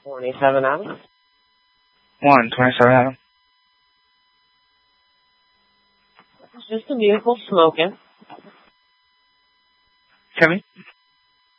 27 Adam. 127 Adam. It's just a vehicle smoking. Tell me.